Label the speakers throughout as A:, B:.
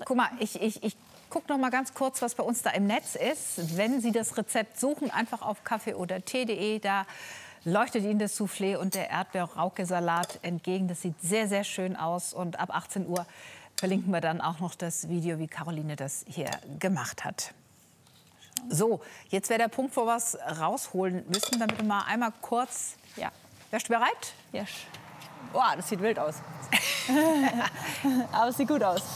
A: Guck mal, ich gucke noch mal ganz kurz, was bei uns da im Netz ist. Wenn Sie das Rezept suchen, einfach auf kaffee oder tee.de, da leuchtet Ihnen das Soufflé und der Erdbeer-Rauke-Salat entgegen. Das sieht sehr, sehr schön aus. Und ab 18 Uhr verlinken wir dann auch noch das Video, wie Caroline das hier gemacht hat. So, jetzt wäre der Punkt, wo wir es rausholen müssen, damit wir mal einmal kurz... Ja, wärst du bereit?
B: Ja. Boah, das sieht wild aus. Aber es sieht gut aus.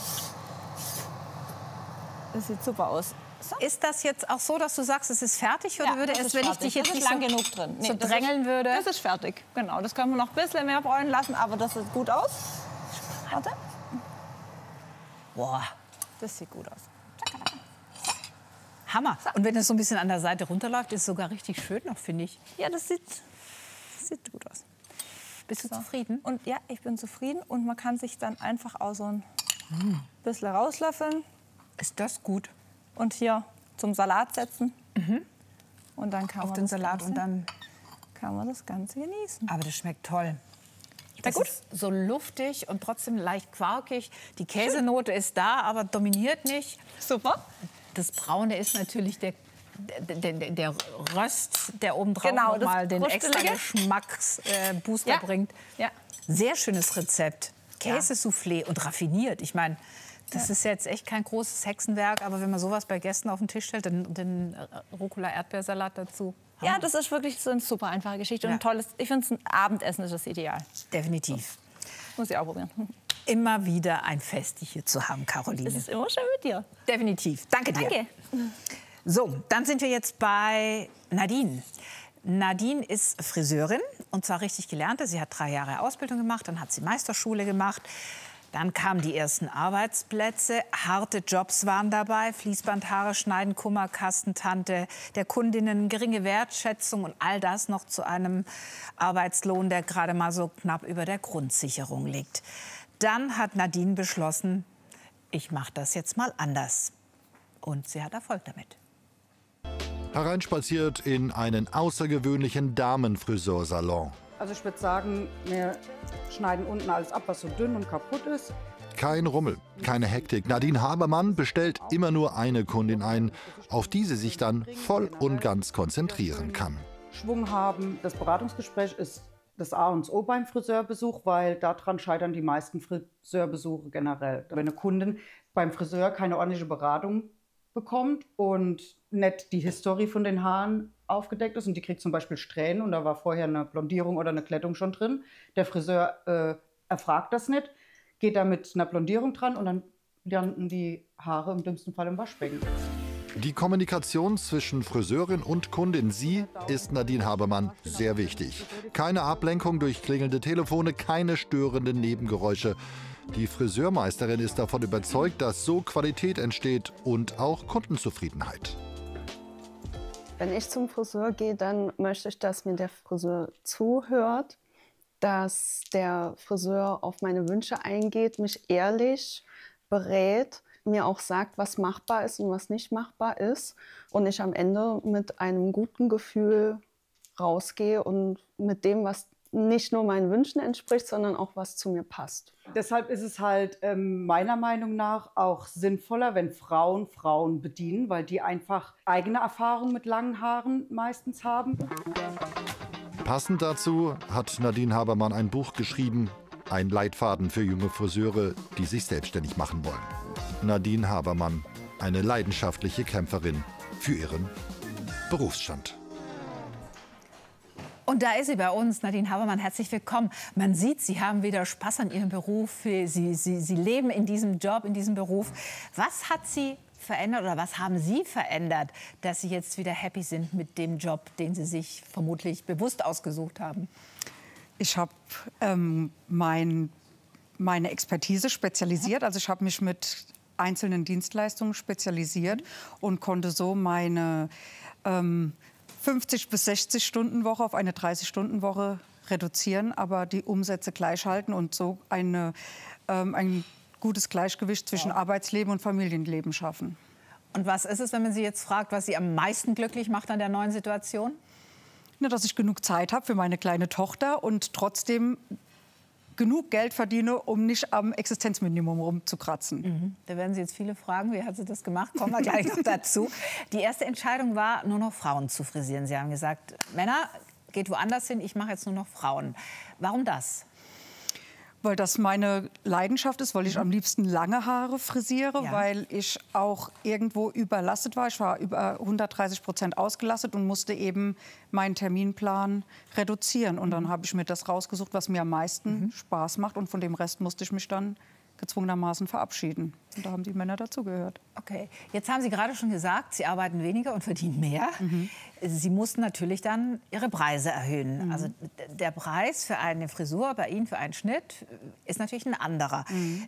B: Das sieht super aus. So.
A: Ist das jetzt auch so, dass du sagst, es ist fertig? Oder würde es, wenn ich dich jetzt nicht
B: lang genug drin.
A: so drängeln würde?
B: Das ist fertig, genau. Das können wir noch ein bisschen mehr bräunen lassen, aber das sieht gut aus. Warte.
A: Boah,
B: das sieht gut aus.
A: Hammer. Und wenn es so ein bisschen an der Seite runterläuft, ist es sogar richtig schön noch, finde ich.
B: Ja, das sieht gut aus.
A: Bist du zufrieden?
B: Und ja, ich bin zufrieden. Und man kann sich dann einfach auch so ein bisschen rauslöffeln.
A: Ist das gut?
B: Und hier zum Salat setzen. Und dann kann
A: auf
B: man
A: den Salat und dann
B: kann man das Ganze genießen.
A: Aber das schmeckt toll. Das ist so luftig und trotzdem leicht quarkig. Die Käsenote ist da, aber dominiert nicht.
B: Super.
A: Das Braune ist natürlich der Röst, der obendrauf noch mal den extra Geschmacksbooster bringt.
B: Ja.
A: Sehr schönes Rezept. Käsesoufflé und raffiniert. Ich meine, das ist jetzt echt kein großes Hexenwerk, aber wenn man sowas bei Gästen auf den Tisch stellt, den Rucola-Erdbeersalat dazu.
B: Ja, das ist wirklich so eine super einfache Geschichte und ein tolles. Ich finde, ein Abendessen ist das ideal.
A: Definitiv.
B: So. Muss ich auch probieren.
A: Immer wieder ein Fest, hier zu haben, Caroline.
B: Das ist immer schön mit dir.
A: Definitiv. Danke dir.
B: Danke.
A: So, dann sind wir jetzt bei Nadine. Nadine ist Friseurin und zwar richtig gelernte. Sie hat 3 Jahre Ausbildung gemacht, dann hat sie Meisterschule gemacht. Dann kamen die ersten Arbeitsplätze, harte Jobs waren dabei, Fließbandhaare schneiden, Kummerkastentante der Kundinnen, geringe Wertschätzung und all das noch zu einem Arbeitslohn, der gerade mal so knapp über der Grundsicherung liegt. Dann hat Nadine beschlossen, ich mache das jetzt mal anders. Und sie hat Erfolg damit.
C: Hereinspaziert in einen außergewöhnlichen Damenfriseursalon.
D: Also ich würde sagen, wir schneiden unten alles ab, was so dünn und kaputt ist.
C: Kein Rummel, keine Hektik. Nadine Habermann bestellt immer nur eine Kundin ein, auf die sie sich dann voll und ganz konzentrieren kann.
D: Schwung haben. Das Beratungsgespräch ist das A und O beim Friseurbesuch, weil daran scheitern die meisten Friseurbesuche generell. Wenn eine Kundin beim Friseur keine ordentliche Beratung bekommt und nicht die Historie von den Haaren aufgedeckt ist und die kriegt zum Beispiel Strähnen und da war vorher eine Blondierung oder eine Glättung schon drin. Der Friseur erfragt das nicht, geht da mit einer Blondierung dran und dann landen die Haare im dümmsten Fall im Waschbecken.
C: Die Kommunikation zwischen Friseurin und Kundin, sie ist Nadine Habermann sehr wichtig. Keine Ablenkung durch klingelnde Telefone, keine störenden Nebengeräusche. Die Friseurmeisterin ist davon überzeugt, dass so Qualität entsteht und auch Kundenzufriedenheit.
E: Wenn ich zum Friseur gehe, dann möchte ich, dass mir der Friseur zuhört, dass der Friseur auf meine Wünsche eingeht, mich ehrlich berät, mir auch sagt, was machbar ist und was nicht machbar ist und ich am Ende mit einem guten Gefühl rausgehe und mit dem, was nicht nur meinen Wünschen entspricht, sondern auch was zu mir passt.
D: Deshalb ist es halt meiner Meinung nach auch sinnvoller, wenn Frauen bedienen, weil die einfach eigene Erfahrungen mit langen Haaren meistens haben.
C: Passend dazu hat Nadine Habermann ein Buch geschrieben, ein Leitfaden für junge Friseure, die sich selbstständig machen wollen. Nadine Habermann, eine leidenschaftliche Kämpferin für ihren Berufsstand.
A: Und da ist sie bei uns, Nadine Habermann, herzlich willkommen. Man sieht, Sie haben wieder Spaß an Ihrem Beruf, Sie leben in diesem Job, in diesem Beruf. Was hat Sie verändert oder was haben Sie verändert, dass Sie jetzt wieder happy sind mit dem Job, den Sie sich vermutlich bewusst ausgesucht haben?
D: Ich habe meine Expertise spezialisiert, also ich habe mich mit einzelnen Dienstleistungen spezialisiert und konnte so meine 50 bis 60 Stunden Woche auf eine 30-Stunden-Woche reduzieren, aber die Umsätze gleich halten und so ein gutes Gleichgewicht zwischen Arbeitsleben und Familienleben schaffen.
A: Und was ist es, wenn man Sie jetzt fragt, was Sie am meisten glücklich macht an der neuen Situation?
D: Ja, dass ich genug Zeit habe für meine kleine Tochter und trotzdem
F: genug Geld verdiene, um nicht am Existenzminimum rumzukratzen.
A: Da werden Sie jetzt viele fragen, wie hat sie das gemacht? Kommen wir gleich noch dazu. Die erste Entscheidung war, nur noch Frauen zu frisieren. Sie haben gesagt, Männer, geht woanders hin, ich mache jetzt nur noch Frauen. Warum das?
F: Weil das meine Leidenschaft ist, weil ich am liebsten lange Haare frisiere,
A: Ja.
F: weil ich auch irgendwo überlastet war. Ich war über 130% ausgelastet und musste eben meinen Terminplan reduzieren. Und dann habe ich mir das rausgesucht, was mir am meisten Spaß macht. Und von dem Rest musste ich mich dann gezwungenermaßen verabschieden. Und da haben die Männer dazugehört.
A: Okay, jetzt haben Sie gerade schon gesagt, Sie arbeiten weniger und verdienen mehr. Sie mussten natürlich dann Ihre Preise erhöhen. Also der Preis für eine Frisur bei Ihnen, für einen Schnitt, ist natürlich ein anderer.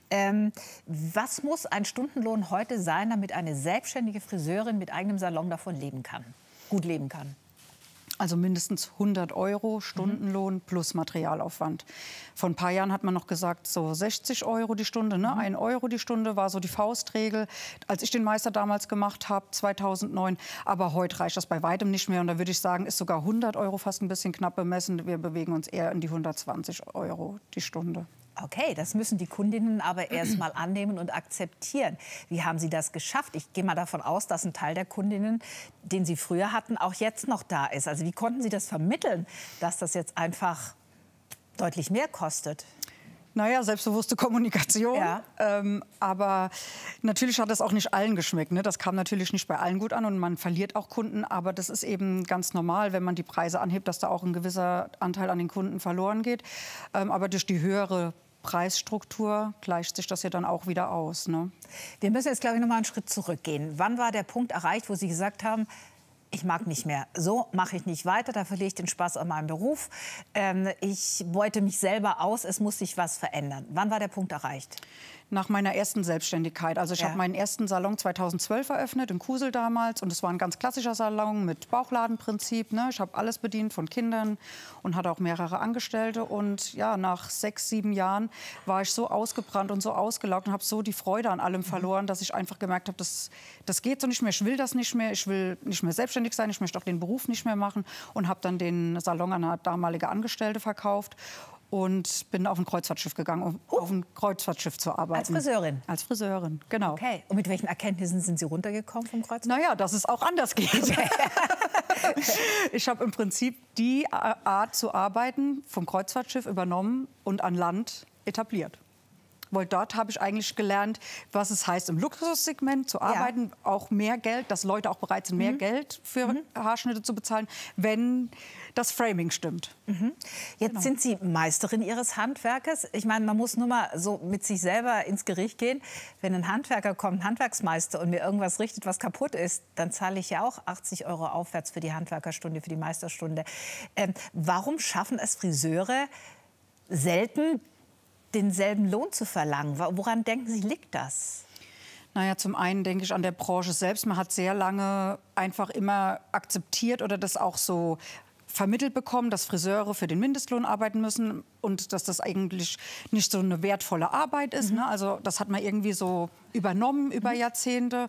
A: Was muss ein Stundenlohn heute sein, damit eine selbstständige Friseurin mit eigenem Salon davon leben kann, gut leben kann?
F: Also mindestens 100 € Stundenlohn plus Materialaufwand. Vor ein paar Jahren hat man noch gesagt, so 60 € die Stunde. Ne? 1 € die Stunde war so die Faustregel, als ich den Meister damals gemacht habe, 2009. Aber heute reicht das bei weitem nicht mehr. Und da würde ich sagen, ist sogar 100 € fast ein bisschen knapp bemessen. Wir bewegen uns eher in die 120 € die Stunde.
A: Okay, das müssen die Kundinnen aber erst mal annehmen und akzeptieren. Wie haben Sie das geschafft? Ich gehe mal davon aus, dass ein Teil der Kundinnen, den Sie früher hatten, auch jetzt noch da ist. Also wie konnten Sie das vermitteln, dass das jetzt einfach deutlich mehr kostet?
F: Naja, selbstbewusste Kommunikation.
A: Ja.
F: Aber natürlich hat das auch nicht allen geschmeckt. Ne? Das kam natürlich nicht bei allen gut an und man verliert auch Kunden. Aber das ist eben ganz normal, wenn man die Preise anhebt, dass da auch ein gewisser Anteil an den Kunden verloren geht. Aber durch die höhere Preisstruktur gleicht sich das ja dann auch wieder aus. Ne?
A: Wir müssen jetzt, glaube ich, noch mal einen Schritt zurückgehen. Wann war der Punkt erreicht, wo Sie gesagt haben, ich mag nicht mehr, so mache ich nicht weiter, da verliere ich den Spaß an meinem Beruf, ich beute mich selber aus, es muss sich was verändern. Wann war der Punkt erreicht?
F: Nach meiner ersten Selbstständigkeit. Also ich habe meinen ersten Salon 2012 eröffnet, in Kusel damals. Und es war ein ganz klassischer Salon mit Bauchladenprinzip. Ne? Ich habe alles bedient von Kindern und hatte auch mehrere Angestellte. Und ja, nach 6, 7 Jahren war ich so ausgebrannt und so ausgelaugt und habe so die Freude an allem verloren, dass ich einfach gemerkt habe, das geht so nicht mehr, ich will das nicht mehr. Ich will nicht mehr selbstständig sein, ich möchte auch den Beruf nicht mehr machen. Und habe dann den Salon an eine damalige Angestellte verkauft. Und bin auf ein Kreuzfahrtschiff gegangen, um auf ein Kreuzfahrtschiff zu arbeiten.
A: Als Friseurin?
F: Als Friseurin, genau.
A: Okay. Und mit welchen Erkenntnissen sind Sie runtergekommen vom Kreuzfahrtschiff?
F: Naja, dass es auch anders geht. Ich habe im Prinzip die Art zu arbeiten vom Kreuzfahrtschiff übernommen und an Land etabliert. Weil dort habe ich eigentlich gelernt, was es heißt, im Luxussegment zu arbeiten. Auch mehr Geld, dass Leute auch bereit sind, mehr Geld für Haarschnitte zu bezahlen, wenn das Framing stimmt.
A: Jetzt sind Sie Meisterin Ihres Handwerkes. Ich meine, man muss nur mal so mit sich selber ins Gericht gehen. Wenn ein Handwerker kommt, ein Handwerksmeister, und mir irgendwas richtet, was kaputt ist, dann zahle ich ja auch 80 € aufwärts für die Handwerkerstunde, für die Meisterstunde. Warum schaffen es Friseure selten, denselben Lohn zu verlangen? Woran denken Sie, liegt das?
F: Naja, zum einen denke ich an der Branche selbst. Man hat sehr lange einfach immer akzeptiert oder das auch so vermittelt bekommen, dass Friseure für den Mindestlohn arbeiten müssen und dass das eigentlich nicht so eine wertvolle Arbeit ist. Ne? Also das hat man irgendwie so übernommen über Jahrzehnte,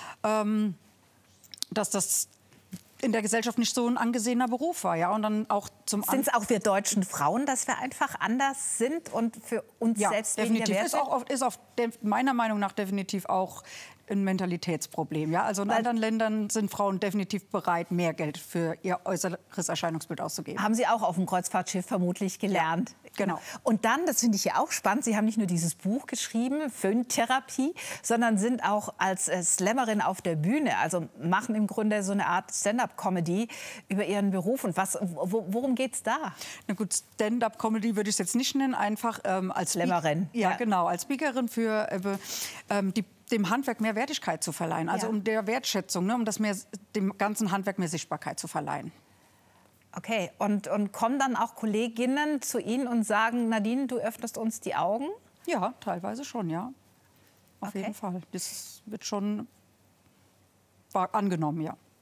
F: dass das in der Gesellschaft nicht so ein angesehener Beruf war. Ja? Und dann auch
A: sind es auch wir deutschen Frauen, dass wir einfach anders sind und für uns selbst weniger wert sind?
F: Ist meiner Meinung nach definitiv auch ein Mentalitätsproblem. Ja? Also in anderen Ländern sind Frauen definitiv bereit, mehr Geld für ihr äußeres Erscheinungsbild auszugeben.
A: Haben Sie auch auf dem Kreuzfahrtschiff vermutlich gelernt.
F: Ja, genau.
A: Und dann, das finde ich ja auch spannend, Sie haben nicht nur dieses Buch geschrieben, Föhntherapie, sondern sind auch als Slammerin auf der Bühne. Also machen im Grunde so eine Art Stand-up-Comedy über Ihren Beruf. Und worum geht es da?
F: Na gut, Stand-up-Comedy würde ich es jetzt nicht nennen, einfach als
A: Slammerin.
F: Ja, genau, als Speakerin für dem Handwerk mehr Wertigkeit zu verleihen, also um der Wertschätzung, ne, um dem ganzen Handwerk mehr Sichtbarkeit zu verleihen.
A: Okay, und kommen dann auch Kolleginnen zu Ihnen und sagen, Nadine, du öffnest uns die Augen?
F: Ja, teilweise schon, ja. Auf jeden Fall. Das wird schon angenommen, ja.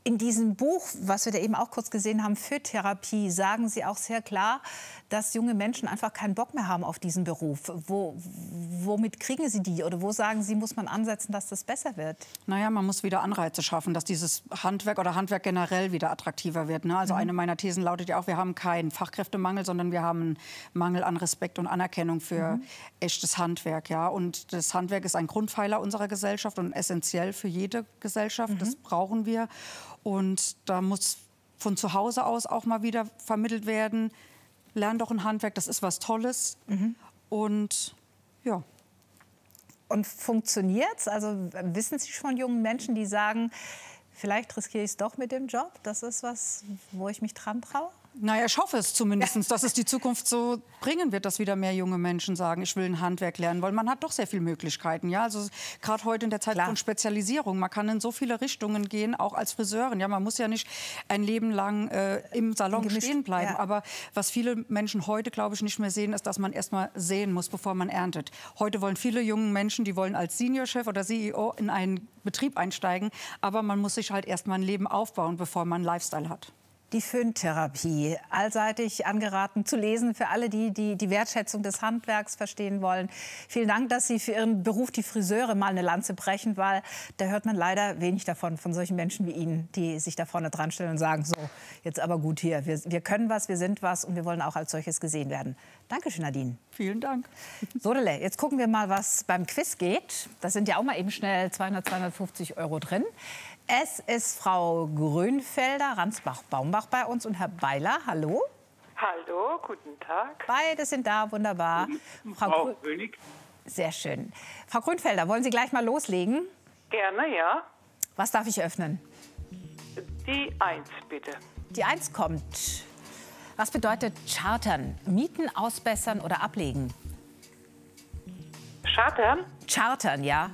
A: In diesem Buch, was wir da eben auch kurz gesehen haben, Phytherapie, sagen Sie auch sehr klar, dass junge Menschen einfach keinen Bock mehr haben auf diesen Beruf. Womit kriegen Sie die? Oder wo sagen Sie, muss man ansetzen, dass das besser wird?
F: Naja, man muss wieder Anreize schaffen, dass dieses Handwerk oder Handwerk generell wieder attraktiver wird. Ne? Also eine meiner Thesen lautet ja auch, wir haben keinen Fachkräftemangel, sondern wir haben einen Mangel an Respekt und Anerkennung für echtes Handwerk. Ja? Und das Handwerk ist ein Grundpfeiler unserer Gesellschaft und essentiell für jede Gesellschaft. Das brauchen wir. Und da muss von zu Hause aus auch mal wieder vermittelt werden, lern doch ein Handwerk, das ist was Tolles. Und ja.
A: Und funktioniert's? Also wissen Sie von jungen Menschen, die sagen, vielleicht riskiere ich es doch mit dem Job? Das ist was, wo ich mich dran traue?
F: Naja, ich hoffe es zumindest, dass es die Zukunft so bringen wird, dass wieder mehr junge Menschen sagen, ich will ein Handwerk lernen, weil man hat doch sehr viele Möglichkeiten. Ja? Also gerade heute in der Zeit von Spezialisierung, man kann in so viele Richtungen gehen, auch als Friseurin. Ja? Man muss ja nicht ein Leben lang im Salon stehen bleiben. Ja. Aber was viele Menschen heute, glaube ich, nicht mehr sehen, ist, dass man erst mal säen muss, bevor man erntet. Heute wollen viele junge Menschen, die wollen als Seniorchef oder CEO in einen Betrieb einsteigen, aber man muss sich halt erst mal ein Leben aufbauen, bevor man einen Lifestyle hat.
A: Die Föhntherapie, allseitig angeraten zu lesen für alle, die die Wertschätzung des Handwerks verstehen wollen. Vielen Dank, dass Sie für Ihren Beruf, die Friseure, mal eine Lanze brechen, weil da hört man leider wenig davon, von solchen Menschen wie Ihnen, die sich da vorne dran stellen und sagen, so, jetzt aber gut hier, wir können was, wir sind was und wir wollen auch als solches gesehen werden. Dankeschön, Nadine.
F: Vielen Dank.
A: Sodele, jetzt gucken wir mal, was beim Quiz geht. Da sind ja auch mal eben schnell 200, 250 € drin. Es ist Frau Grünfelder, Ransbach-Baumbach bei uns und Herr Beiler. Hallo.
G: Hallo, guten Tag.
A: Beide sind da, wunderbar.
G: Frau König.
A: Sehr schön. Frau Grünfelder, wollen Sie gleich mal loslegen?
G: Gerne, ja.
A: Was darf ich öffnen?
G: Die 1, bitte.
A: Die 1 kommt. Was bedeutet chartern? Mieten, ausbessern oder ablegen?
G: Chartern?
A: Chartern, ja.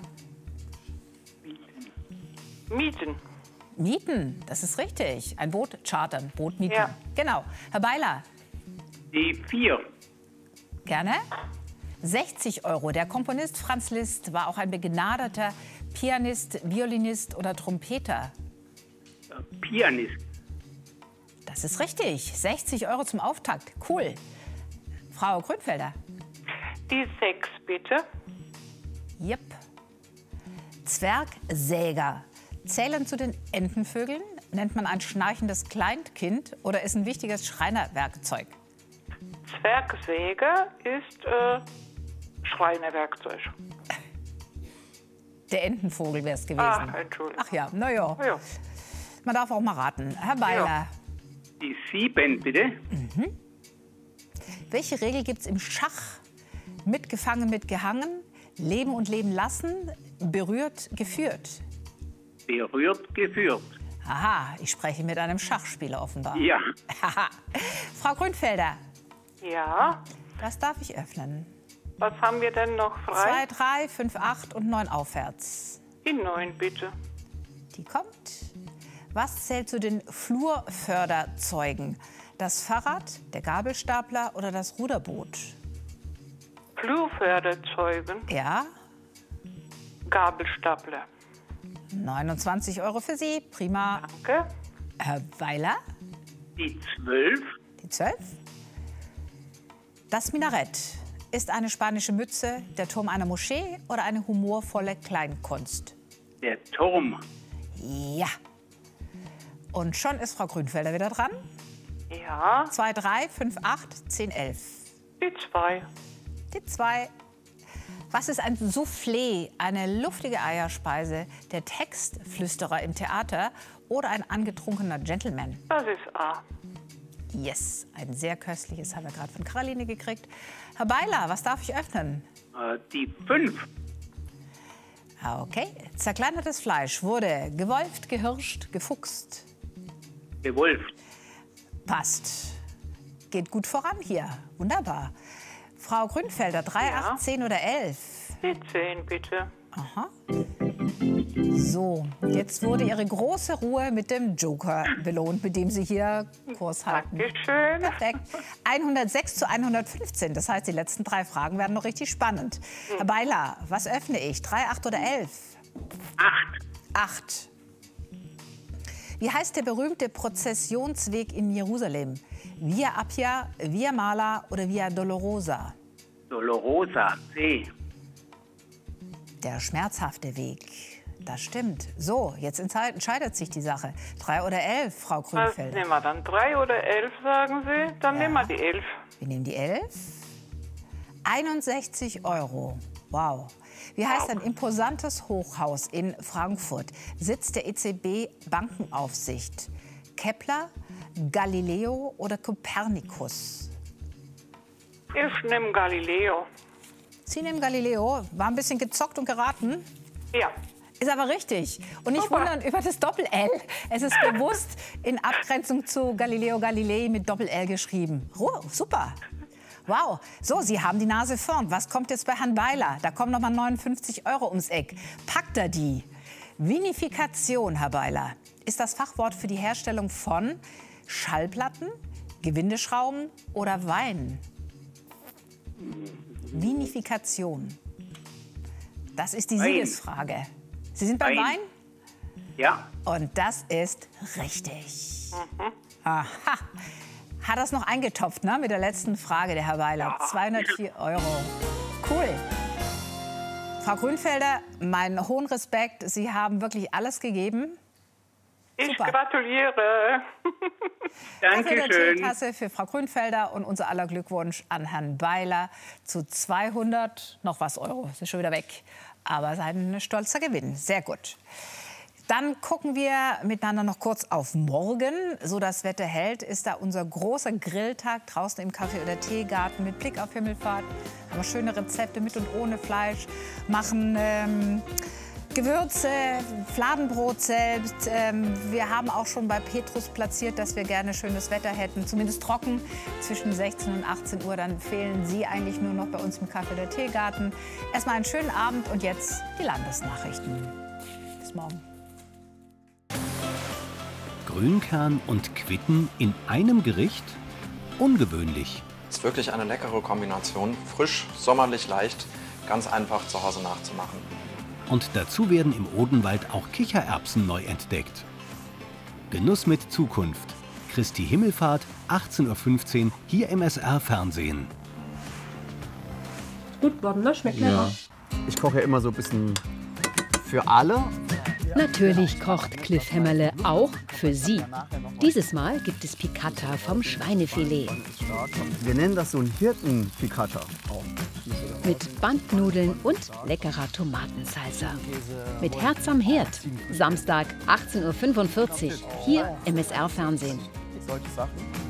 G: Mieten.
A: Mieten, das ist richtig. Ein Boot chartern, Boot mieten.
G: Ja.
A: Genau. Herr Beiler.
G: Die 4.
A: Gerne. 60 €. Der Komponist Franz Liszt war auch ein begnadeter Pianist, Violinist oder Trompeter.
G: Pianist.
A: Das ist richtig. 60 € zum Auftakt. Cool. Frau Grünfelder.
G: Die 6, bitte.
A: Jep. Zwergsäger. Zählen zu den Entenvögeln? Nennt man ein schnarchendes Kleinkind oder ist ein wichtiges Schreinerwerkzeug?
G: Zwergsäge ist Schreinerwerkzeug.
A: Der Entenvogel wäre es gewesen.
G: Ach, Entschuldigung.
A: Ach ja, naja.
G: Ja.
A: Man darf auch mal raten. Herr Beiler.
G: Ja. Die 7, bitte.
A: Welche Regel gibt es im Schach? Mitgefangen, mitgehangen, leben und leben lassen, berührt, geführt.
G: Berührt, geführt.
A: Aha, ich spreche mit einem Schachspieler offenbar.
G: Ja.
A: Frau Grünfelder,
G: Ja.
A: das darf ich öffnen.
G: Was haben wir denn noch frei?
A: 2, 3, 5, 8 und 9 aufwärts.
G: Die 9, bitte.
A: Die kommt. Was zählt zu den Flurförderzeugen? Das Fahrrad, der Gabelstapler oder das Ruderboot?
G: Flurförderzeugen.
A: Ja,
G: Gabelstapler.
A: 29 € für Sie. Prima.
G: Danke.
A: Herr Weiler,
G: Die 12.
A: die 12. Das Minarett ist eine spanische Mütze, der Turm einer Moschee oder eine humorvolle Kleinkunst?
G: Der Turm.
A: Ja. Und schon ist Frau Grünfelder wieder dran.
G: Ja.
A: 2, 3, 5, 8, 10, 11.
G: Die 2.
A: Die 2. Was ist ein Soufflé, eine luftige Eierspeise, der Textflüsterer im Theater oder ein angetrunkener Gentleman?
G: Das ist A.
A: Yes, ein sehr köstliches haben wir gerade von Caroline gekriegt. Herr Beiler, was darf ich öffnen?
G: Die 5.
A: Okay, zerkleinertes Fleisch wurde gewolft, gehirscht, gefuchst.
G: Gewolft.
A: Passt. Geht gut voran hier. Wunderbar. Frau Grünfelder, 3,
G: Ja.
A: 8, 10 oder 11?
G: Die 10, bitte.
A: Aha. So, jetzt wurde Ihre große Ruhe mit dem Joker belohnt, mit dem Sie hier Kurs halten.
G: Dankeschön.
A: Perfekt. 106 zu 115. Das heißt, die letzten 3 Fragen werden noch richtig spannend. Herr Beiler, was öffne ich? 3, 8 oder 11?
G: 8.
A: 8. Wie heißt der berühmte Prozessionsweg in Jerusalem? Via Appia, Via Mala oder Via Dolorosa?
G: Dolorosa, C.
A: Der schmerzhafte Weg. Das stimmt. So, jetzt entscheidet sich die Sache. 3 oder 11, Frau
G: Was
A: Grünfelder?
G: nehmen wir dann? 3 oder 11, sagen Sie? Dann nehmen wir die 11.
A: Wir nehmen die 11. 61 €. Wow. Wie heißt ein imposantes Hochhaus in Frankfurt? Sitz der EZB-Bankenaufsicht. Kepler, Galileo oder Kopernikus?
G: Ich nehme Galileo.
A: Sie nehmen Galileo. War ein bisschen gezockt und geraten.
G: Ja.
A: Ist aber richtig. Und nicht wundern über das Doppel-L. Es ist bewusst in Abgrenzung zu Galileo Galilei mit Doppel-L geschrieben. Oh, super. Wow. So, Sie haben die Nase vorn. Was kommt jetzt bei Herrn Weiler? Da kommen noch mal 59 € ums Eck. Packt er die? Vinifikation, Herr Weiler, ist das Fachwort für die Herstellung von Schallplatten, Gewindeschrauben oder Wein? Vinifikation. Das ist die
G: Wein.
A: Siegesfrage. Sie sind beim
G: Wein.
A: Wein?
G: Ja.
A: Und das ist richtig. Aha. Hat das noch eingetopft, ne? Mit der letzten Frage, der Herr Weiler. 204 €. Cool. Frau Grünfelder, meinen hohen Respekt. Sie haben wirklich alles gegeben.
G: Ich
A: Super.
G: gratuliere.
A: Danke der
G: Dankeschön.
A: Teetasse für Frau Grünfelder und unser aller Glückwunsch an Herrn Weiler zu 200 noch was Euro. Das ist schon wieder weg. Aber es ist ein stolzer Gewinn. Sehr gut. Dann gucken wir miteinander noch kurz auf morgen. So das Wetter hält, ist da unser großer Grilltag draußen im Kaffee- oder Teegarten mit Blick auf Himmelfahrt. Haben wir schöne Rezepte mit und ohne Fleisch. Machen Gewürze, Fladenbrot selbst. Wir haben auch schon bei Petrus platziert, dass wir gerne schönes Wetter hätten, zumindest trocken. Zwischen 16 und 18 Uhr, dann fehlen Sie eigentlich nur noch bei uns im Kaffee- oder Teegarten. Erstmal einen schönen Abend und jetzt die Landesnachrichten. Bis morgen.
H: Grünkern und Quitten in einem Gericht? Ungewöhnlich.
I: Ist wirklich eine leckere Kombination. Frisch, sommerlich leicht, ganz einfach zu Hause nachzumachen.
H: Und dazu werden im Odenwald auch Kichererbsen neu entdeckt. Genuss mit Zukunft. Christi Himmelfahrt, 18:15 Uhr, hier im SR-Fernsehen.
J: Gut geworden, ne? Schmeckt lecker.
K: Ich koche ja immer so ein bisschen für alle.
L: Natürlich kocht Cliff Hämmerle auch für Sie. Dieses Mal gibt es Piccata vom Schweinefilet.
K: Wir nennen das so ein Hirtenpiccata.
L: Mit Bandnudeln und leckerer Tomatensalsa. Mit Herz am Herd. Samstag 18:45 Uhr hier im SR-Fernsehen.
K: Solche Sachen.